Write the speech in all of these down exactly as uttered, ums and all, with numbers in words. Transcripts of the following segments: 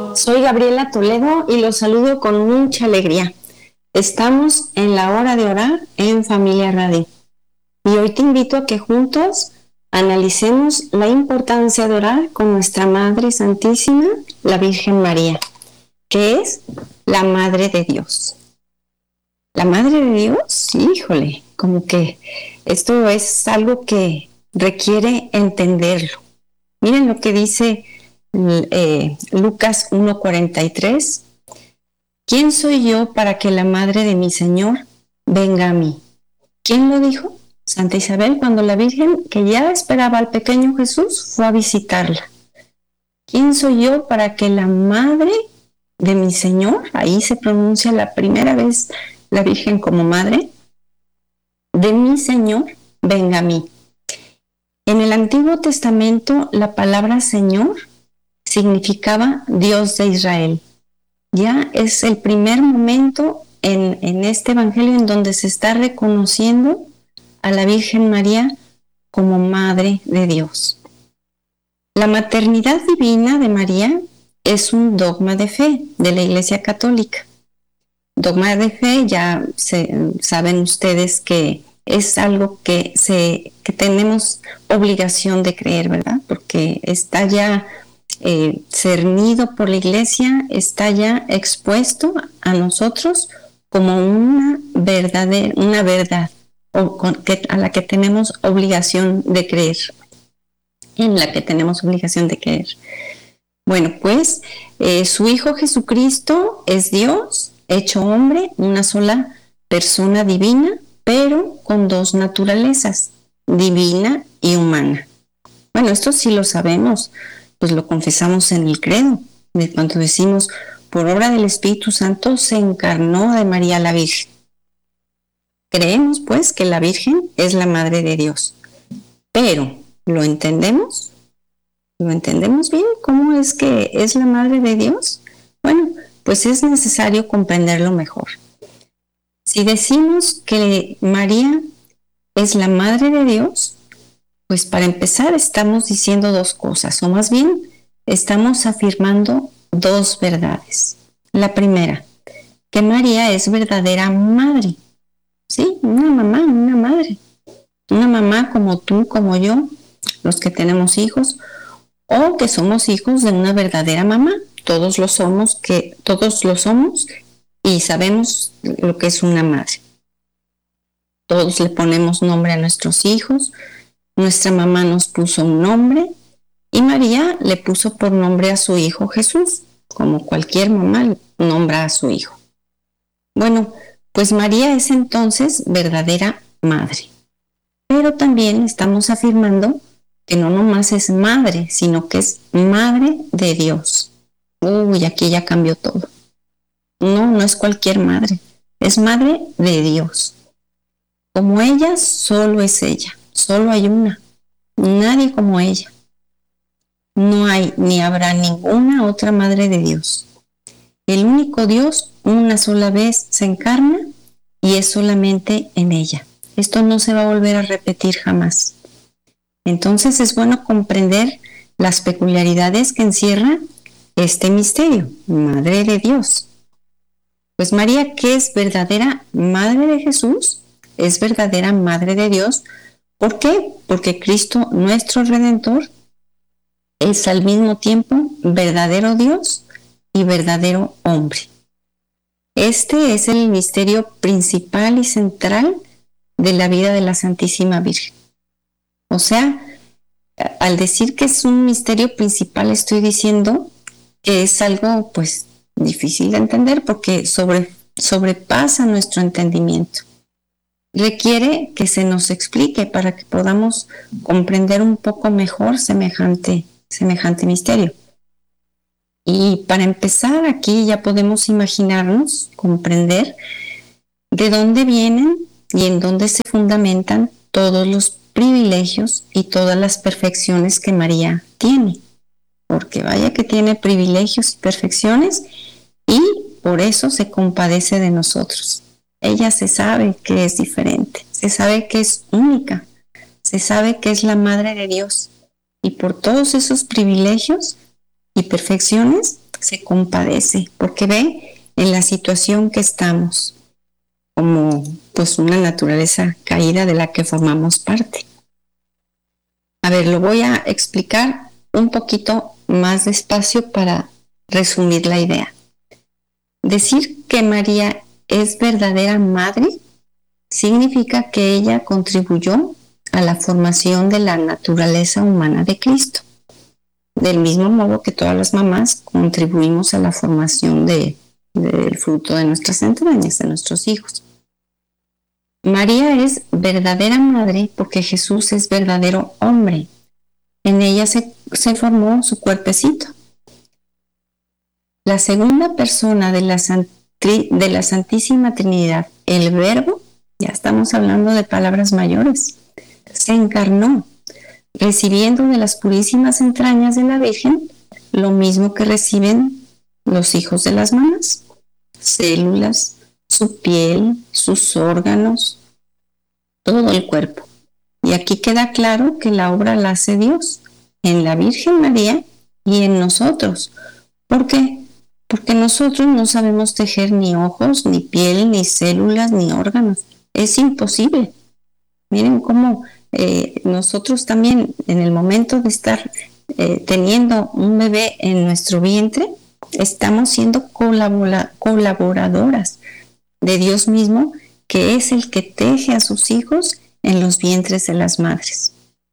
Soy Gabriela Toledo y los saludo con mucha alegría. Estamos en la hora de orar en Familia Radio. Y hoy te invito a que juntos analicemos la importancia de orar con nuestra Madre Santísima, la Virgen María, que es la Madre de Dios. ¿La Madre de Dios? Híjole, como que esto es algo que requiere entenderlo. Miren lo que dice eh, Lucas uno cuarenta y tres. ¿Quién soy yo para que la Madre de mi Señor venga a mí? ¿Quién lo dijo? Santa Isabel, cuando la Virgen, que ya esperaba al pequeño Jesús, fue a visitarla. ¿Quién soy yo para que la Madre de mi Señor, ahí se pronuncia la primera vez la Virgen como Madre, de mi Señor, venga a mí? En el Antiguo Testamento, la palabra Señor significaba Dios de Israel. Ya es el primer momento en, en este Evangelio en donde se está reconociendo a la Virgen María como Madre de Dios. La maternidad divina de María es un dogma de fe de la Iglesia Católica. Dogma de fe, ya se, saben ustedes que es algo que, se, que tenemos obligación de creer, ¿verdad? Porque está ya eh, cernido por la Iglesia, está ya expuesto a nosotros como una, verdadera, una verdad o con, que, a la que tenemos obligación de creer, en la que tenemos obligación de creer. Bueno, pues eh, su Hijo Jesucristo es Dios, hecho hombre, una sola persona divina, pero con dos naturalezas, divina y humana. Bueno, esto sí lo sabemos, pues lo confesamos en el credo, de cuando decimos, por obra del Espíritu Santo se encarnó de María la Virgen. Creemos, pues, que la Virgen es la Madre de Dios, pero ¿lo entendemos? ¿Lo entendemos bien? ¿Cómo es que es la Madre de Dios? Bueno, pues es necesario comprenderlo mejor. Si decimos que María es la Madre de Dios, pues para empezar estamos diciendo dos cosas, o más bien estamos afirmando dos verdades. La primera, que María es verdadera madre. Sí, una mamá, una madre. Una mamá como tú, como yo, los que tenemos hijos, o que somos hijos de una verdadera mamá. Todos lo somos, que todos lo somos y sabemos lo que es una madre. Todos le ponemos nombre a nuestros hijos. Nuestra mamá nos puso un nombre y María le puso por nombre a su hijo Jesús, como cualquier mamá nombra a su hijo. Bueno, pues María es entonces verdadera madre. Pero también estamos afirmando que no nomás es madre, sino que es madre de Dios. Uy, aquí ya cambió todo. No, no es cualquier madre, es madre de Dios. Como ella, solo es ella, solo hay una, nadie como ella. No hay ni habrá ninguna otra madre de Dios. El único Dios una sola vez se encarna y es solamente en ella. Esto no se va a volver a repetir jamás. Entonces es bueno comprender las peculiaridades que encierra este misterio, Madre de Dios. Pues María, que es verdadera Madre de Jesús, es verdadera Madre de Dios. ¿Por qué? Porque Cristo, nuestro Redentor, es al mismo tiempo verdadero Dios y verdadero hombre. Este es el misterio principal y central de la vida de la Santísima Virgen. O sea, al decir que es un misterio principal, estoy diciendo que es algo pues difícil de entender porque sobre, sobrepasa nuestro entendimiento. Requiere que se nos explique para que podamos comprender un poco mejor semejante, semejante misterio. Y para empezar, aquí ya podemos imaginarnos, comprender de dónde vienen y en dónde se fundamentan todos los privilegios y todas las perfecciones que María tiene. Porque vaya que tiene privilegios y perfecciones y por eso se compadece de nosotros. Ella se sabe que es diferente, se sabe que es única, se sabe que es la Madre de Dios y por todos esos privilegios y perfecciones se compadece porque ve en la situación que estamos como pues una naturaleza caída de la que formamos parte. A ver, lo voy a explicar un poquito más despacio para resumir la idea. Decir que María es verdadera madre significa que ella contribuyó a la formación de la naturaleza humana de Cristo, del mismo modo que todas las mamás contribuimos a la formación de, de, del fruto de nuestras entrañas, de nuestros hijos. María es verdadera madre porque Jesús es verdadero hombre. En ella se, se formó su cuerpecito. La segunda persona de la, de la Santísima Trinidad, el Verbo, ya estamos hablando de palabras mayores, se encarnó, recibiendo de las purísimas entrañas de la Virgen lo mismo que reciben los hijos de las mamás: células, su piel, sus órganos, todo el cuerpo. Y aquí queda claro que la obra la hace Dios en la Virgen María y en nosotros. ¿Por qué? Porque nosotros no sabemos tejer ni ojos, ni piel, ni células, ni órganos. Es imposible. Miren cómo eh, nosotros también, en el momento de estar eh, teniendo un bebé en nuestro vientre, estamos siendo colabora- colaboradoras de Dios mismo, que es el que teje a sus hijos en los vientres de las madres.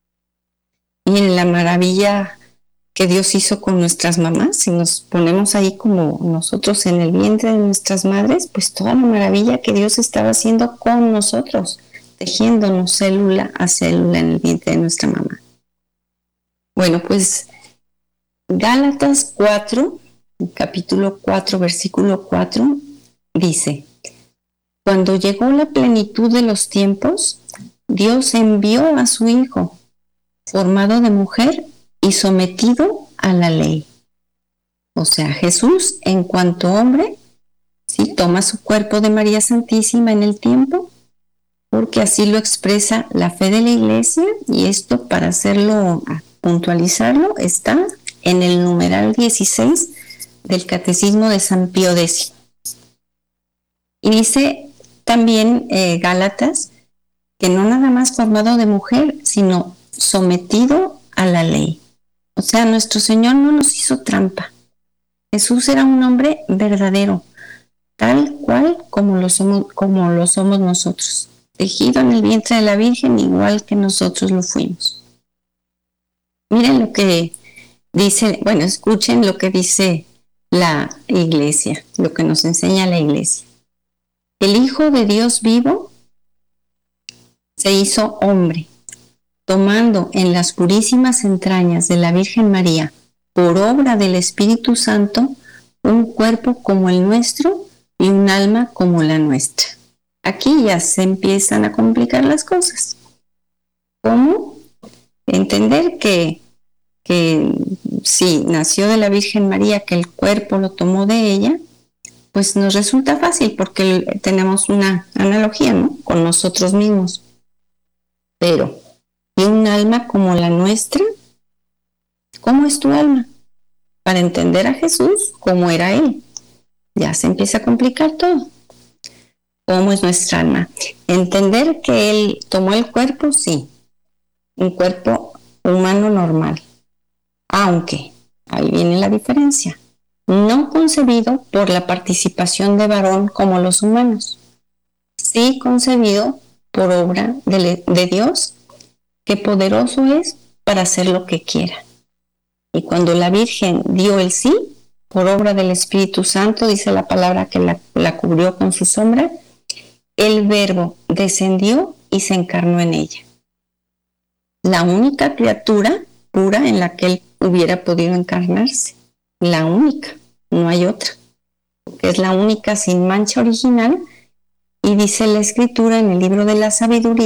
Y en la maravilla que Dios hizo con nuestras mamás, si nos ponemos ahí como nosotros en el vientre de nuestras madres, pues toda la maravilla que Dios estaba haciendo con nosotros, tejiéndonos célula a célula en el vientre de nuestra mamá. Bueno, pues Gálatas cuatro, capítulo cuatro, versículo cuatro, dice: cuando llegó la plenitud de los tiempos, Dios envió a su Hijo, formado de mujer y sometido a la ley. O sea, Jesús, en cuanto hombre, sí toma su cuerpo de María Santísima en el tiempo, porque así lo expresa la fe de la Iglesia, y esto, para hacerlo, puntualizarlo, está en el numeral dieciséis del Catecismo de San Pío X. Y dice también eh, Gálatas que no nada más formado de mujer, sino sometido a la ley. O sea, nuestro Señor no nos hizo trampa. Jesús era un hombre verdadero, tal cual como lo somos, como lo somos nosotros, tejido en el vientre de la Virgen igual que nosotros lo fuimos. Miren lo que dice, bueno, escuchen lo que dice la Iglesia, lo que nos enseña la Iglesia. El Hijo de Dios vivo se hizo hombre, tomando en las purísimas entrañas de la Virgen María, por obra del Espíritu Santo, un cuerpo como el nuestro y un alma como la nuestra. Aquí ya se empiezan a complicar las cosas. ¿Cómo? Entender que, que si nació de la Virgen María, que el cuerpo lo tomó de ella, pues nos resulta fácil porque tenemos una analogía, ¿no?, con nosotros mismos. Pero, ¿y un alma como la nuestra? ¿Cómo es tu alma? Para entender a Jesús, ¿cómo era Él? Ya se empieza a complicar todo. ¿Cómo es nuestra alma? Entender que Él tomó el cuerpo, sí, un cuerpo humano normal. Aunque, ahí viene la diferencia, no concebido por la participación de varón como los humanos, sí concebido por obra de, de Dios, que poderoso es para hacer lo que quiera. Y cuando la Virgen dio el sí, por obra del Espíritu Santo, dice la palabra que la, la cubrió con su sombra, el Verbo descendió y se encarnó en ella. La única criatura pura en la que Él hubiera podido encarnarse. La única, no hay otra. Porque es la única sin mancha original, y dice la Escritura en el libro de la Sabiduría,